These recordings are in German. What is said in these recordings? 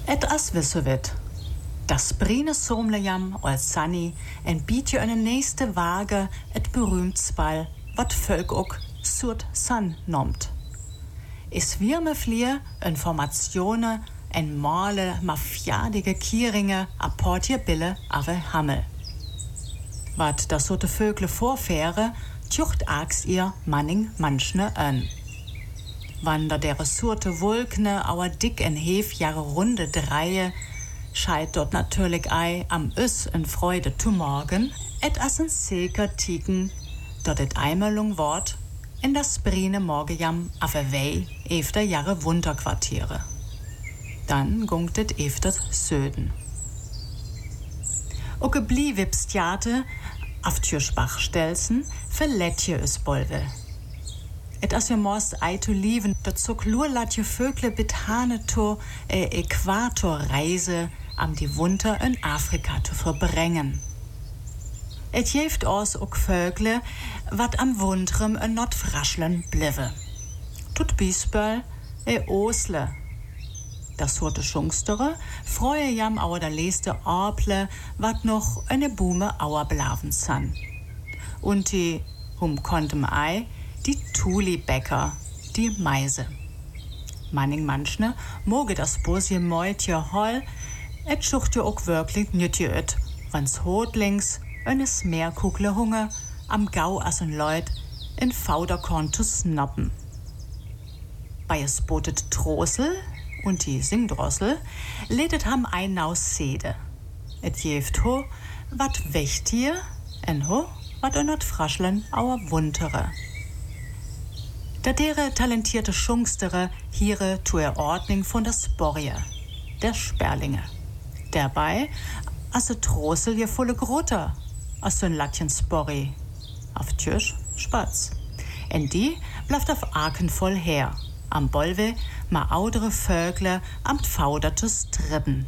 Et as wisse wit. Das brine somlejam als Sunny en bietje een nächste Waage et berühmtspal, wat Völk ook Surt Sun nomt. Is wir me vlier Informationen en male mafiadige Kieringe a portje bille ave Hammel. Wat das sote Vögle vorfähre, tjucht axt ihr manning manchne an. Wander dere surte Wulkne auer dick en hef jahre runde dreie, scheit dort natürlich ei am Üss en Freude zu morgen, et as en seker tiken, dort et Eimelung Wort, in das brine Morgejam ave wei efter jahre Wunderquartiere. Dann gungt et efter Söden. O gebliewipstjate, auf Türspachstelsen, verletje es bolwe. Et as je most ei to lieven, dat so klurlatje Vögle betane to Äquatorreise am die Wunter in Afrika zu verbrengen. Et jeft os ook Vögle, wat am Wundrem en Nordfraschlen bliwe. Tut bispel Osle. Das sorte Schungstere freue jam auer der leste Orple, wat noch eine Bume auer blaven san. Und die kontem ei, die Tulibäcker, die Meise. Manning manchne moge das Bosje Meutje holl, et schucht jo ook wirklich nütje et, wann's hotlings eines Meerkugle Hunger am Gau as en Leut in Fauderkorn zu snappen. Bei es botet Trossel und die Singdrossel ledet ham ein naus Sede. Et jeft ho, wat Wächtier, en ho, wat önert Fraschlen auer Wuntere. Da dere talentierte Schungstere hiere zur Ordnung von der Sporje, der Sperlinge. Dabei asse Trossel je volle Grotter, as so'n Latjen Sporri, auf Tschüss Spatz. En die blaft auf Aken voll her, am Bolwe ma audere Vögle am Faudertes Tribben.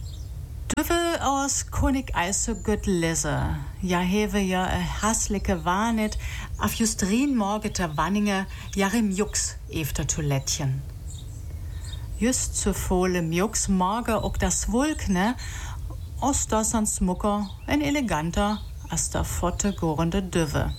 Düwe aus König Eise Gütt lisse, ja hewe ja hassliche Warnet, auf justrin morgete Wanninge jarim Jux efter Toilettchen. Just zu volle Jux morge ook das Wulkne, aus das an Smucker en eleganter as da fotte gorende Düwe.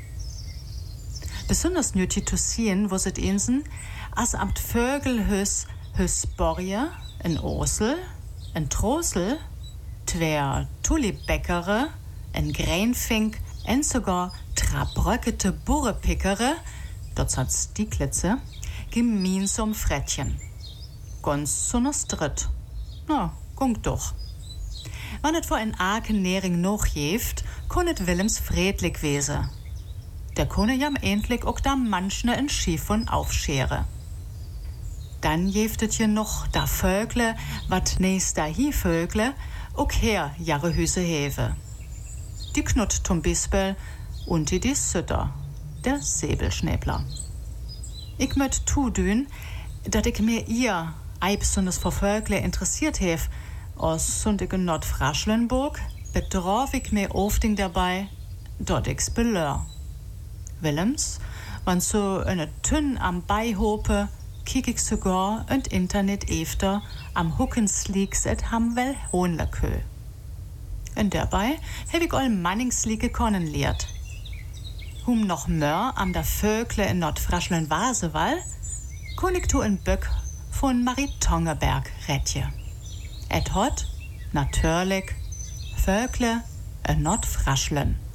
Besonders nötig zu sehen, wo sit insen, as amt Vögel hüs Borje, en Osel, en Trossel, twer Tulibäckere, en Gränfink, en sogar trabröckete Burrepickere, dort hat's die Klitze, gemeinsam Frettchen. Ganz so nos dritt. Na, gungt doch. Wann et vor en Aken Nähring noch jeft, konnet Willems friedlich wese. Der konne jam endlich ook da manchne en Schiefon aufschere. Dann jeftet je noch da Vögle, wat nächst da hi Vögle, ook her jahre Hüse hewe. Die Knut zum Bispel und die Sütter, der Säbelschnäbler. Ich möt tudün, dat ich mir ihr besonders vor Vögle interessiert hef, aus sundigen Nordfraschlenburg bedrauf ich mir ofting dabei, dort ich's belör. Willems, wann so eine Tünn am Beihope, kiek ich sogar und Internet efter am Huckensleaks et Hamwell Hohnlakö. Und dabei hab ich all Manningsliege konnen lehrt. Hum noch mehr am der Vögle in Nordfraschlen Wasewall, kon ich tu in Böck von Maritongerberg rätje. Et hot, natürlich, Vögle in Nordfraschlen.